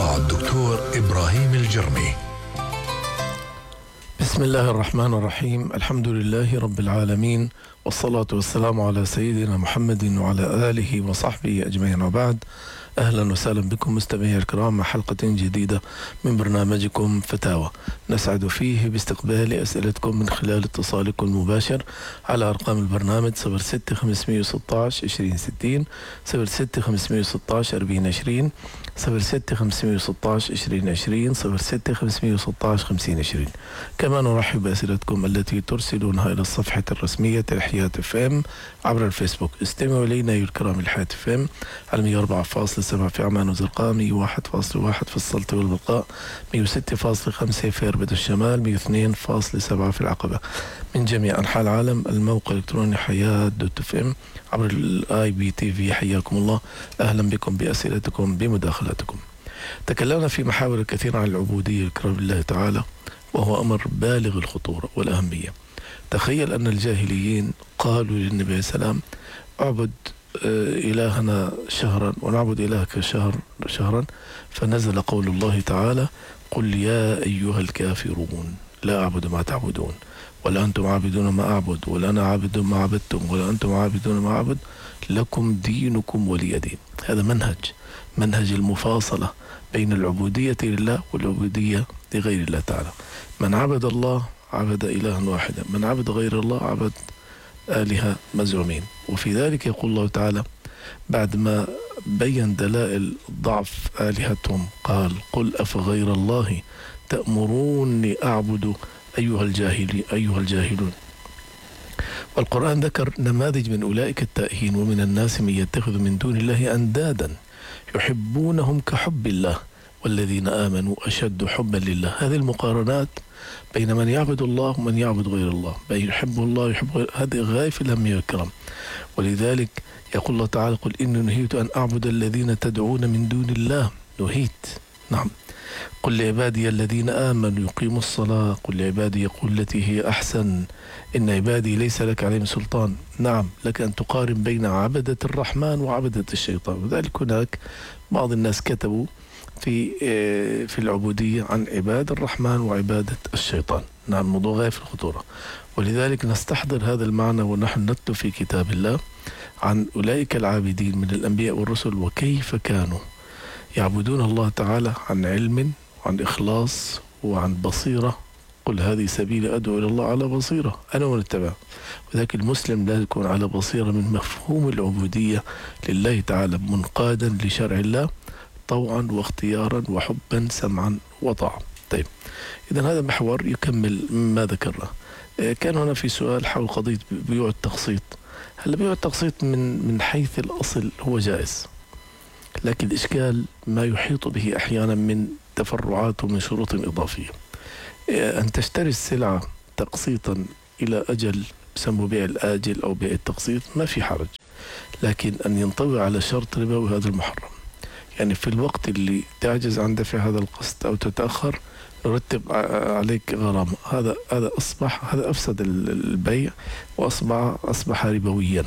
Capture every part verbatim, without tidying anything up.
مع الدكتور إبراهيم الجرمي. بسم الله الرحمن الرحيم. الحمد لله رب العالمين، والصلاة والسلام على سيدنا محمد وعلى آله وصحبه أجمعين، وبعد. أهلا وسهلا بكم مستمعي الكرام مع حلقة جديدة من برنامجكم فتاوى، نسعد فيه باستقبال أسئلتكم من خلال اتصالكم المباشر على أرقام البرنامج صفر ستة خمسمائة وستة عشر عشرين ستين، صفر ستة خمسمائة وستة عشر أربعين عشرين، صفر ستة خمسمائة وستة عشر عشرين عشرين، صفر ستة خمسمائة وستة عشر خمسين عشرين. كما نرحب بأسئلتكم التي ترسلونها إلى الصفحة الرسمية لحياة اف ام عبر الفيسبوك. استمعوا إلينا أيها الكرام الحياة اف ام على مئة وأربعة فاصلة سبعة في عمان وزرقاء، مئة وواحد فاصلة واحد في السلطة والبقاء، مئة وستة فاصلة خمسة في إربد الشمال، مئة واثنين فاصلة سبعة في العقبة. من جميع أنحاء العالم الموقع الإلكتروني حياة دوت اف ام عبر الاي بي تي في. حياكم الله، أهلا بكم بأسئلتكم بمداخلاتكم. تكلمنا في محاور كثيرة عن العبودية لكرم الله تعالى، وهو أمر بالغ الخطورة والأهمية. تخيل أن الجاهليين قالوا للنبي عليه السلام: اعبد إلهنا شهرا ونعبد إلهك شهر شهرا فنزل قول الله تعالى: قل يا أيها الكافرون لا أعبد ما تعبدون ولا أنتم عابدون ما أعبد ولا أنا عابد ما عبدتم ولا أنتم عابدون ما أعبد لكم دينكم ولي دين. هذا منهج منهج المفاصلة بين العبودية لله والعبودية لغير الله تعالى. من عبد الله عبد إلها واحدا، من عبد غير الله عبد آلهة مزعومين. وفي ذلك يقول الله تعالى بعد ما بين دلائل ضعف آلهتهم قال: قل أفغير الله تأمروني أعبد أيها الجاهلي أيها الجاهلون. والقرآن ذكر نماذج من أولئك التائهين: ومن الناس من يتخذ من دون الله أندادا يحبونهم كحب الله والذين آمنوا أشد حبا لله. هذه المقارنات بين من يعبد الله ومن يعبد غير الله، بين يحب الله يحب غير، هذه غاية في الأهمية والكرم. ولذلك يقول الله تعالى: قل إني نهيت أن أعبد الذين تدعون من دون الله. نهيت، نعم. قل لعبادي الذين آمنوا يقيموا الصلاة، قل لعبادي يقول التي هي أحسن إن عبادي ليس لك عليهم سلطان. نعم، لك أن تقارن بين عبدة الرحمن وعبدة الشيطان. وذلك هناك بعض الناس كتبوا في في العبودية عن عباد الرحمن وعبادة الشيطان. نعم، موضوع غاية في الخطورة. ولذلك نستحضر هذا المعنى ونحن نتلو في كتاب الله عن أولئك العابدين من الأنبياء والرسل وكيف كانوا يعبدون الله تعالى عن علم وعن إخلاص وعن بصيرة. قل هذه سبيل أدعو إلى الله على بصيرة أنا ومن اتبع. وذلك المسلم لا يكون على بصيرة من مفهوم العبودية لله تعالى، منقادا لشرع الله طوعا واختيارا وحبا سمعا وطاعة. طيب، إذن هذا محور يكمل ما ذكرنا. كان هنا في سؤال حول قضية بيوع التقسيط. هل بيوع التقسيط من من حيث الأصل هو جائز، لكن الإشكال ما يحيط به أحيانا من تفرعات ومن شروط إضافية. أن تشتري السلعة تقسيطا إلى أجل يسمى بيع الآجل أو بيع التقسيط ما في حرج، لكن أن ينطوي على شرط ربوي هذا المحرم. يعني في الوقت اللي تعجز عن دفع هذا القسط أو تتأخر نرتب عليك غرامة. هذا هذا أصبح هذا أفسد البيع وأصبح أصبح ربويا.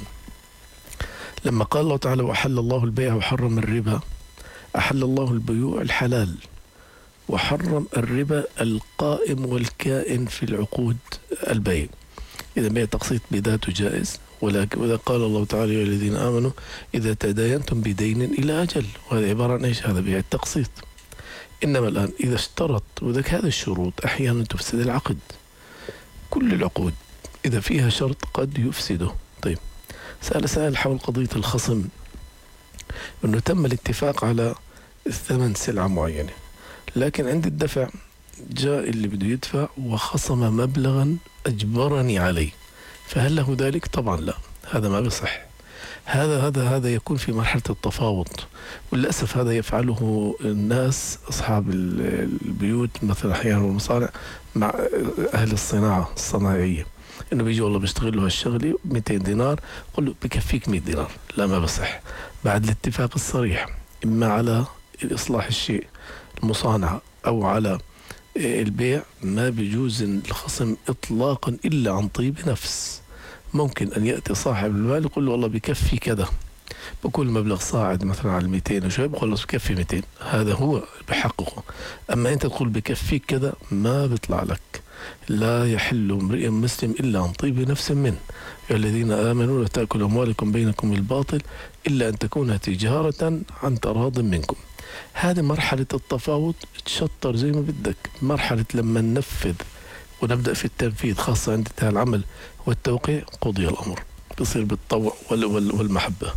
لما قال الله تعالى: وأحل الله البيع وحرم الربا، أحل الله البيوع الحلال وحرم الربا القائم والكائن في العقود البيع. إذا بيع تقسيط بذاته جائز، ولكن وإذا قال الله تعالى: يا الذين آمنوا إذا تداينتم بدين إلى أجل، وهذا عبارة عن إيش؟ هذا بيع التقسيط. إنما الآن إذا اشترط وذلك هذه الشروط أحيانا تفسد العقد. كل العقود إذا فيها شرط قد يفسده. طيب، سأل سائل حول قضية الخصم، أنه تم الاتفاق على ثمن سلعة معينة، لكن عند الدفع جاء اللي بده يدفع وخصم مبلغا أجبرني عليه، فهل له ذلك؟ طبعا لا، هذا ما بصح. هذا هذا هذا يكون في مرحلة التفاوض، وللأسف هذا يفعله الناس أصحاب البيوت مثلا أحيانا والمصانع مع أهل الصناعة الصناعية، إنه بيجي والله بيشتغل له هالشغلة مئتين دينار، قل له بكفيك مئة دينار. لا، ما بصح. بعد الاتفاق الصريح إما على الإصلاح الشيء المصانعة أو على البيع، ما بيجوز الخصم إطلاقا إلا عن طيب نفس. ممكن أن يأتي صاحب المال يقول له والله بكفي كذا، بكل مبلغ صاعد مثلا على مئتين وشوي خلص بكفي مئتين، هذا هو بحققه. أما أنت تقول بكفيك كذا ما بيطلع لك. لا يحل امرئ مسلم إلا عن طيب نفس منه، يا الذين آمنوا لا تأكلوا أموالكم بينكم بالباطل إلا أن تكون تجارة عن تراض منكم. هذه مرحلة التفاوض، تشطر زي ما بدك. مرحلة لما ننفذ ونبدأ في التنفيذ، خاصة عند انتهاء العمل والتوقيع، قضي الأمر، بصير بالطوع والمحبة.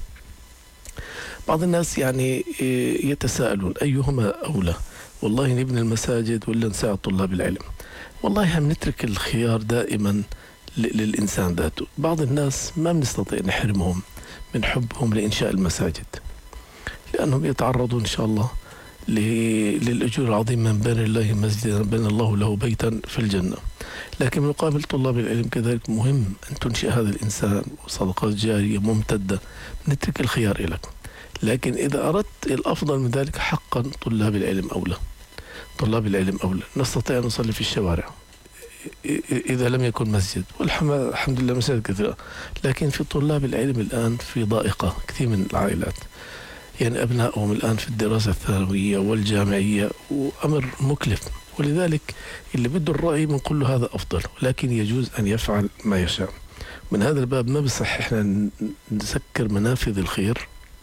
بعض الناس يعني يتساءلون أيهما أولى، والله نبني المساجد ولا نساعد طلاب العلم؟ والله هم نترك الخيار دائما للإنسان ذاته. بعض الناس ما بنستطيع نحرمهم من حبهم لإنشاء المساجد، لأنهم يتعرضون إن شاء الله للأجور العظيمة. من بنى الله مسجدا بنى الله له بيتا في الجنة. لكن مقابل طلاب العلم كذلك مهم أن تنشئ هذا الإنسان وصدقات جارية ممتدة، نترك الخيار لك. لكن إذا أردت الأفضل من ذلك، حقا طلاب العلم أولى. طلاب العلم أولى. نستطيع أن نصلي في الشوارع إذا لم يكن مسجد، والحمد لله مساجد كثيرة، لكن في طلاب العلم الآن في ضائقة كثير من العائلات، يعني أبنائهم الآن في الدراسة الثانوية والجامعية، وأمر مكلف. ولذلك اللي بده الرأي بنقول له هذا أفضل، لكن يجوز أن يفعل ما يشاء. من هذا الباب ما بصح إحنا نسكر منافذ الخير.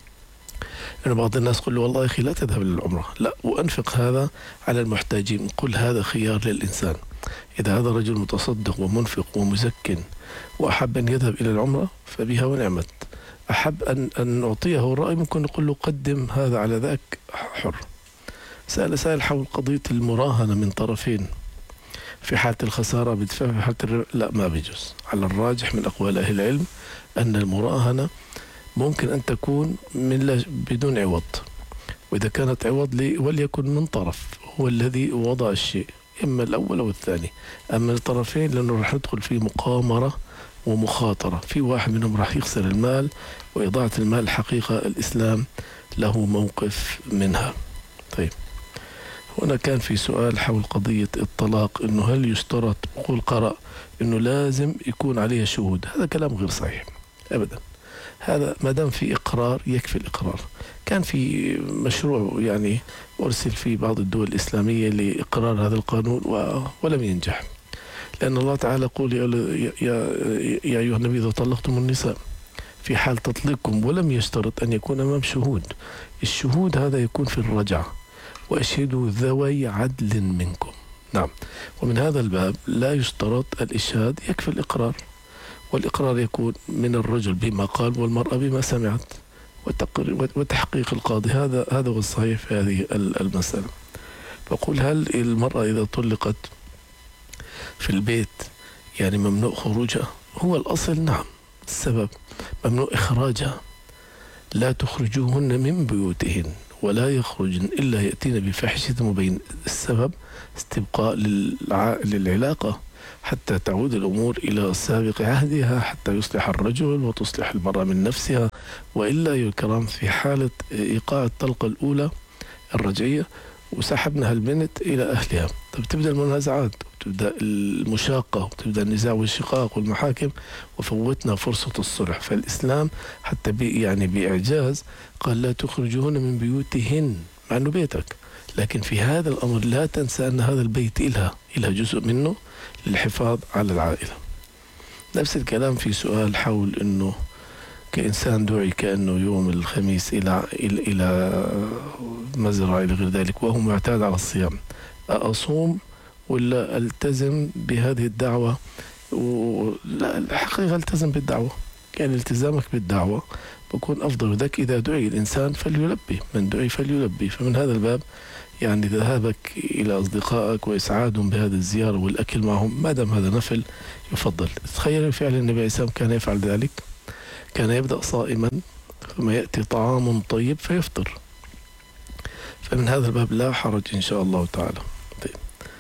أنا بعض الناس يقول له والله أخي لا تذهب للعمرة، لا، وأنفق هذا على المحتاجين. نقول هذا خيار للإنسان. إذا هذا رجل متصدق ومنفق ومزكٍ وأحب أن يذهب إلى العمرة فبها ونعمت. أحب أن أن نعطيه الرأي، ممكن نقول له قدم هذا على ذاك، حر. سأل سائل حول قضية المراهنة من طرفين في حالة الخسارة بدفع، في حالة الربح لا، ما بيجوز. على الراجح من أقوال أهل العلم أن المراهنة ممكن أن تكون من لا بدون عوض، وإذا كانت عوض لي وليكن من طرف هو الذي وضع الشيء، إما الأول أو الثاني. أما الطرفين لأنه رح ندخل في مقامرة ومخاطرة، في واحد منهم راح يخسر المال، وإضاعة المال حقيقة الإسلام له موقف منها. طيب، هنا كان في سؤال حول قضية الطلاق، إنه هل يشترط، بقول قرأ إنه لازم يكون عليه شهود. هذا كلام غير صحيح أبدا. هذا ما دام في إقرار يكفي الإقرار. كان في مشروع يعني أرسل في بعض الدول الإسلامية لإقرار هذا القانون ولم ينجح، لأن الله تعالى يقول يا, يا, يا أيها النبي إذا طلقتم النساء في حال تطليقكم ولم يشترط أن يكون أمام شهود. الشهود هذا يكون في الرجعة، وأشهدوا ذوي عدل منكم. نعم، ومن هذا الباب لا يشترط الإشهاد، يكفي الإقرار. والإقرار يكون من الرجل بما قال والمرأة بما سمعت، وتحقيق القاضي. هذا هذا هو الصحيح في هذه المسألة. فقل هل المرأة إذا طلقت في البيت يعني ممنوع خروجها؟ هو الأصل نعم. السبب ممنوع إخراجها. لا تخرجوهن من بيوتهن ولا يخرجن إلا يأتين بفاحشة مبين. السبب استبقاء للعلاقة حتى تعود الأمور إلى سابق عهدها، حتى يصلح الرجل وتصلح المرأة من نفسها. وإلا يا الكرام في حالة إيقاع الطلقة الأولى الرجعية وسحبنا هالبنت إلى أهلها، طب تبدأ المنازعات وتبدأ المشاقة وتبدأ النزاع والشقاق والمحاكم، وفوتنا فرصة الصلح. فالإسلام حتى بي يعني بإعجاز قال لا تخرجون من بيوتهن، مع أنه بيتك، لكن في هذا الأمر لا تنسى أن هذا البيت إلها إلها جزء منه للحفاظ على العائلة. نفس الكلام في سؤال حول أنه كإنسان دعي كأنه يوم الخميس إلى إلى إلى مزرعة إلى غير ذلك وهو معتاد على الصيام، أصوم ولا ألتزم بهذه الدعوة؟ ولا الحقيقة ألتزم بالدعوة، يعني التزامك بالدعوة بكون أفضل. ذاك إذا دعي الإنسان فليلبي، من دعي فليلبي. فمن هذا الباب يعني ذهابك إلى أصدقائك وإسعادهم بهذه الزيارة والأكل معهم ما دام هذا نفل يفضل. تخيل فعلا النبي عليه السلام كان يفعل ذلك، كان يبدأ صائما ثم يأتي طعام طيب فيفطر. فمن هذا الباب لا حرج إن شاء الله تعالى. طيب.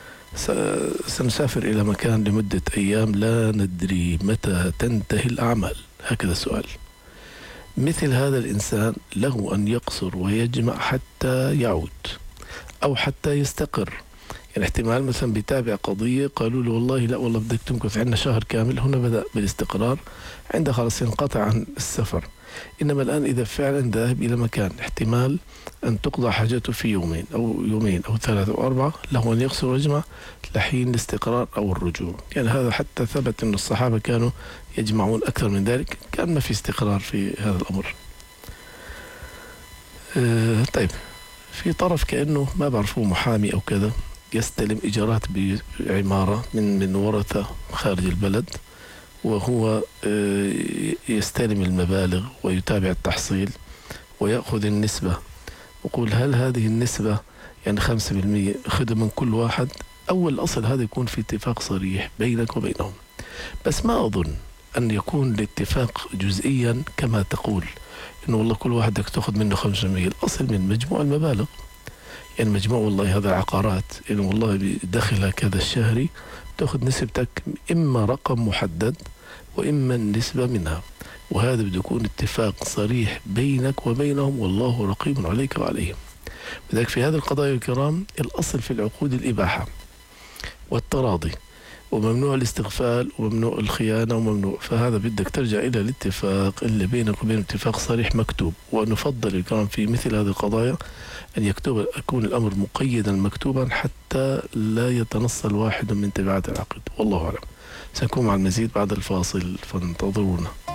سنسافر إلى مكان لمدة أيام لا ندري متى تنتهي الأعمال، هكذا السؤال. مثل هذا الإنسان له أن يقصر ويجمع حتى يعود أو حتى يستقر. يعني احتمال مثلا بيتابع قضية قالوا له والله لا والله بدك تمكث عندنا شهر كامل، هنا بدأ بالاستقرار، عنده خلاص ينقطع عن السفر. إنما الآن إذا فعلا ذهب إلى مكان احتمال أن تقضى حاجته في يومين أو يومين أو ثلاثة أو أربعة، له أن يقصر ويجمع لحين الاستقرار أو الرجوع. يعني هذا حتى ثبت أن الصحابة كانوا يجمعون أكثر من ذلك، كان ما في استقرار في هذا الأمر. أه طيب، في طرف كأنه ما بعرفه محامي أو كذا يستلم إيجارات بعمارة من من ورثة خارج البلد، وهو يستلم المبالغ ويتابع التحصيل ويأخذ النسبة، ويقول هل هذه النسبة يعني خمسة بالمية أخذها من كل واحد؟ أول الأصل هذا يكون في اتفاق صريح بينك وبينهم، بس ما أظن أن يكون الاتفاق جزئيا كما تقول إنه والله كل واحد بدك تأخذ منه خمسة بالمية. الأصل من مجموع المبالغ، يعني مجموع والله هذا عقارات إنه والله بدخلك هذا الشهري تأخذ نسبتك إما رقم محدد وإما النسبة منها، وهذا بده يكون اتفاق صريح بينك وبينهم، والله رقيب عليك وعليهم. لذلك في هذه القضايا الكرام الأصل في العقود الإباحة والتراضي، وممنوع الاستغفال وممنوع الخيانة وممنوع، فهذا بدك ترجع إلى الاتفاق اللي بينك وبين اتفاق صريح مكتوب. ونفضل الكرام في مثل هذه القضايا أن يكتب يكون الأمر مقيدا مكتوبا حتى لا يتنصل واحد من تبعات العقد. والله أعلم. سنكون مع المزيد بعد الفاصل، فانتظرونا.